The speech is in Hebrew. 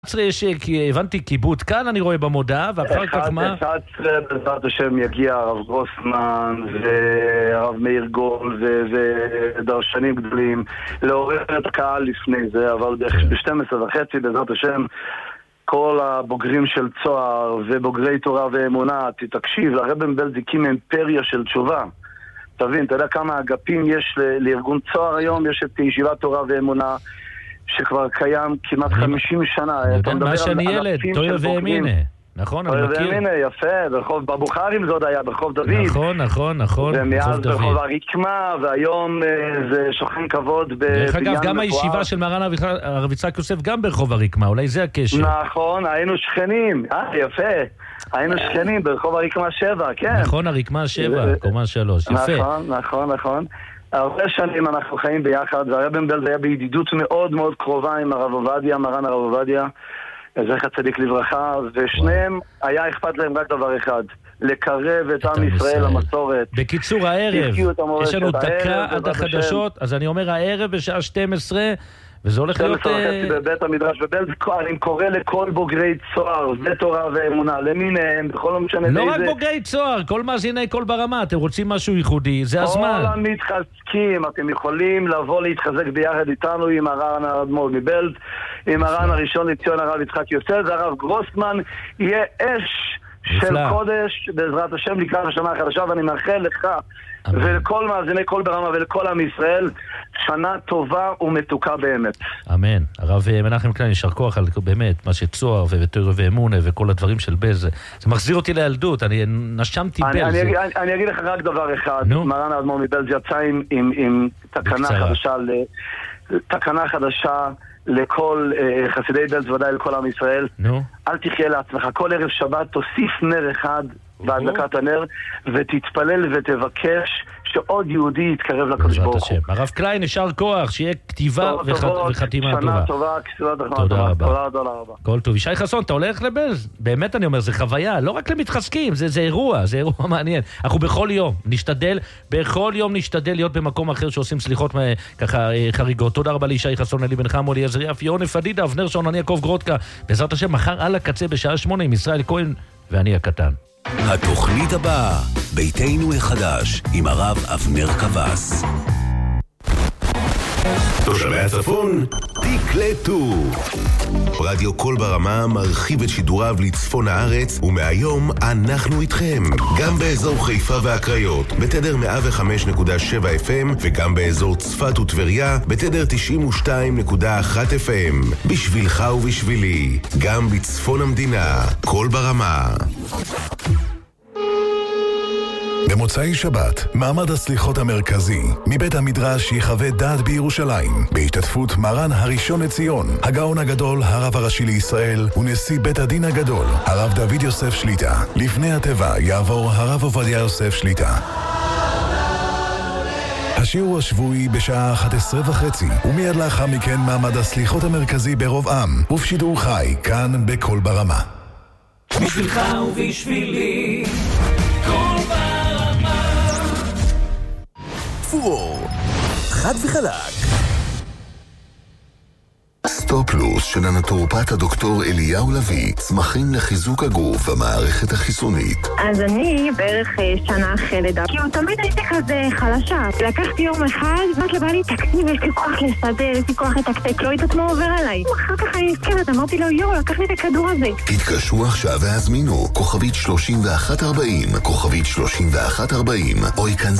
יש, הבנתי, כיבוד כאן אני רואה במודעה, ואחר כך מה? 11 בעזרת השם יגיע הרב גרוסמן והרב מאיר גול ודרשנים גדולים לעורר את הקהל לפני זה, אבל ב-12:30 בעזרת השם כל הבוגרים של צוהר ובוגרי תורה ואמונה, תקשיב, הרב מבלז הקים אימפריה של תשובה. תבין, אתה יודע כמה אגפים יש לארגון צוהר היום? יש את ישיבת תורה ואמונה שכבר קיים כמעט 50 שנה. אני יודע מה שאני ילד, טויה ואמינה. נכון, אני מכיר. טויה ואמינה, יפה, ברחוב בבוכרים זה עוד היה, ברחוב דוד. נכון. ומאז ברחוב הרקמה, והיום זה שוכן כבוד דרך אגב, גם הישיבה של מרן הרב יצחק יוסף גם ברחוב הרקמה, אולי זה הקשר. נכון, היינו שכנים, יפה. היינו שכנים ברחוב הרקמה 7, כן. נכון, הרקמה 7, קומה 3, יפה. נכון. הרבה שנים אנחנו חיים ביחד, והרב מבלז היה בידידות מאוד מאוד קרובה עם הרב עובדיה, מרן הרב עובדיה, זכר צדיק לברכה, ושניהם היה אכפת להם רק דבר אחד, לקרב את עם ישראל למסורת. בקיצור, הערב, יש לנו דקה עד החדשות, אז אני אומר הערב בשעה 12, וזה הולך להיות... בבית המדרש בבלז, אני קורא לכל בוגרי צוהר, ותורה ואמונה, למיניהם, בכל לא משנה לא רק בוגרי צוהר, כל מאזיני קול ברמה, אתם רוצים משהו ייחודי, זה הזמן. כל המתחזקים, אתם יכולים לבוא להתחזק ביחד איתנו עם הרב האדמו"ר מבלז, עם הרב הראשון לציון הרב יצחק יוסף, והרב גרוסמן, יהיה אש של קודש בעזרת השם לקראת השנה החדשה, ואני מאחל לך ולכל מאזיני קול ברמה ולכל עם ישראל שנה טובה ומתוקה באמת. אמן. הרב מנחם קליין, יישר כוח על באמת מה שצוהר ותורה ואמונה וכל הדברים של בלז. זה מחזיר אותי לילדות, אני נשמתי בלז. אני אגיד לך רק דבר אחד. מרן האדמו"ר מבלז יצא עם תקנה חדשה לכל חסידי בלז, ודאי לכל עם ישראל. אל תחיה לעצמך, כל ערב שבת תוסיף נר אחד בהדלקת הנר ותתפלל ותבקש שעוד יהודי יתקרב לקדוש ברוך הוא. הרב קליין, יישר כוח, שיהיה כתיבה וחתימה טובה. שנה טובה, תודה רבה. תודה רבה. כל טוב. ישי חסון, אתה הולך לבלז? באמת אני אומר, זה חוויה, לא רק למתחזקים, זה אירוע, זה אירוע מעניין. אנחנו בכל יום נשתדל להיות במקום אחר שעושים סליחות ככה חריגות. תודה רבה לישי חסון, אלי בן חמו, אליעזר יפי, יונה פדידה, אבנר שון, אני יעקב גרודקה. בעזרת השם, מחר על הקצה בשעה 8 עם ישראל כהן ואני הקטן. התוכנית הבאה, ביתנו החדש, עם הרב אבנר קבס. תושבי הצפון, תקלטו. רדיו קול ברמה מרחיב את שידוריו לצפון הארץ, ומהיום אנחנו איתכם. גם באזור חיפה והקריות, בתדר 105.7 FM, וגם באזור צפת וטבריה, בתדר 92.1 FM. בשבילך ובשבילי, גם בצפון המדינה, קול ברמה. במוצאי שבת, מעמד הסליחות המרכזי מבית המדרש יחווה דעת בירושלים, בהשתתפות מרן הראשון לציון, הגאון הגדול, הרב הראשי לישראל ונשיא בית הדין הגדול, הרב דוד יוסף שליטה. לפני הטבע יעבור הרב עובדיה יוסף שליטה. השיעור השבועי בשעה 11:30, ומיד לאחר מכן מעמד הסליחות המרכזי ברוב עם, ובשידור חי, כאן בקול ברמה. בשבילך ובשבילי, קול ברמה. פור, חד וחלק. סטופלוס של הנטורופט הדוקטור אליהו לוי, צמחים לחיזוק הגוף והמערכת החיסונית. אז אני בערך שנה אחרי לידה, כי הוא תמיד הייתי כזה חלשה. לקחתי יום אחד, ואת לבא לי תקציב, יש לי כוח לסדר, יש לי כוח לתקתק, לא יודעת מה עובר עליי. אחר כך אני נזכרת, אמרתי לו, לקח לי את הכדור הזה. התקשרו עכשיו והזמינו, כוכבית 3140, כוכבית 3140, או ייכנס